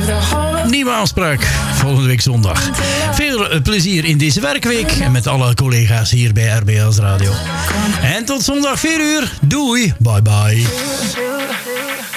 Nieuwe afspraak volgende week zondag. Veel plezier in deze werkweek en met alle collega's hier bij RBS Radio. En tot zondag 4 uur. Doei. Bye bye.